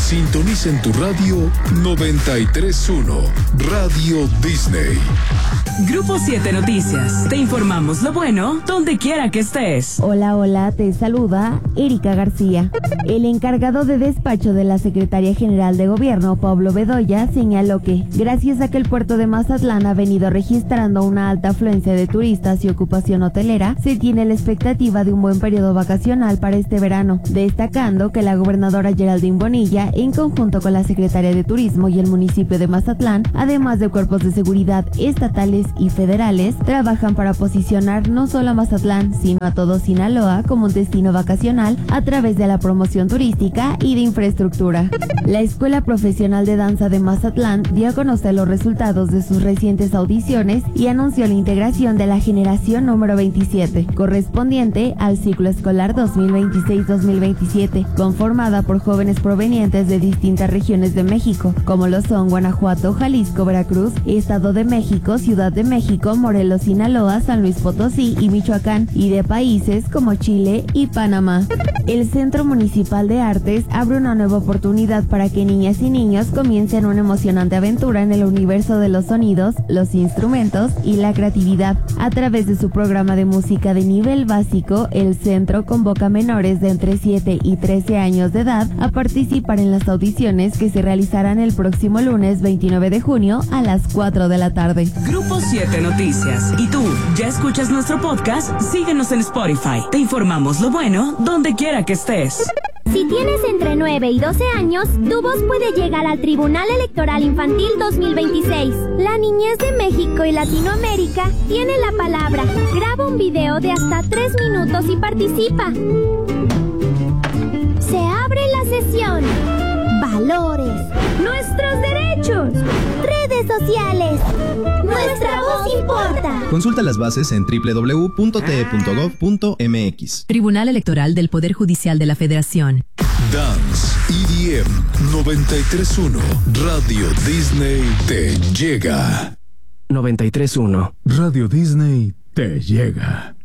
Sintoniza en tu radio 93.1 Radio Disney. Grupo 7 Noticias. Te informamos lo bueno donde quiera que estés. Hola, te saluda Erika García. El encargado de despacho de la Secretaría General de Gobierno, Pablo Bedoya, señaló que, gracias a que el puerto de Mazatlán ha venido registrando una alta afluencia de turistas y ocupación hotelera, se tiene la expectativa de un buen periodo vacacional para este verano, destacando que la gobernadora Geraldine Bonilla, en conjunto con la Secretaría de Turismo y el municipio de Mazatlán, además de cuerpos de seguridad estatales y federales, trabajan para posicionar no solo a Mazatlán, sino a todo Sinaloa como un destino vacacional a través de la promoción turística y de infraestructura. La Escuela Profesional de Danza de Mazatlán dio a conocer los resultados de sus recientes audiciones y anunció la integración de la generación número 27, correspondiente al ciclo escolar 2026-2027, conformada por jóvenes provenientes de distintas regiones de México, como lo son Guanajuato, Jalisco, Veracruz, Estado de México, Ciudad de México, Morelos, Sinaloa, San Luis Potosí y Michoacán, y de países como Chile y Panamá. El Centro Municipal de Artes abre una nueva oportunidad para que niñas y niños comiencen una emocionante aventura en el universo de los sonidos, los instrumentos y la creatividad. A través de su programa de música de nivel básico, el centro convoca a menores de entre 7 y 13 años de edad a participar en las audiciones que se realizarán el próximo lunes 29 de junio a las 4 de la tarde. Grupo 7 Noticias. ¿Y tú, ya escuchas nuestro podcast? Síguenos en Spotify. Te informamos lo bueno donde quiera que estés. Si tienes entre 9 y 12 años, tu voz puede llegar al Tribunal Electoral Infantil 2026. La niñez de México y Latinoamérica tiene la palabra. Graba un video de hasta 3 minutos y participa. Se abre la sesión. Valores. Nuestros derechos. Redes sociales. Nuestra voz importa. Consulta las bases en www.te.gov.mx. Tribunal Electoral del Poder Judicial de la Federación. Dance EDM 93.1 Radio Disney te llega. 93.1 Radio Disney te llega.